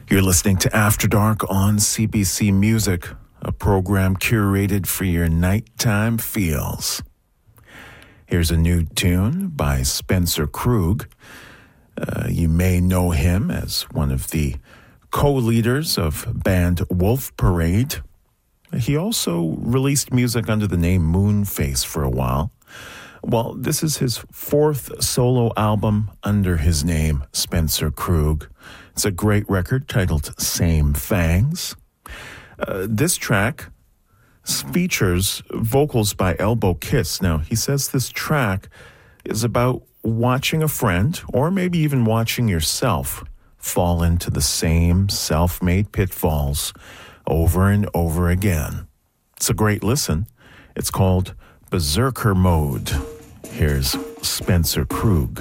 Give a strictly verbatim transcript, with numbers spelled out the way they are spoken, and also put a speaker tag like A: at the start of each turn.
A: You're listening to After Dark on C B C Music, a program curated for your nighttime feels. Here's a new tune by Spencer Krug. Uh, you may know him as one of the co-leaders of band Wolf Parade. He also released music under the name Moonface for a while. Well, this is his fourth solo album under his name, Spencer Krug. It's a great record titled Same Fangs. Uh, this track features vocals by Elbow Kiss. Now, he says this track is about watching a friend, or maybe even watching yourself, fall into the same self-made pitfalls over and over again. It's a great listen. It's called Berserker Mode. Here's Spencer Krug.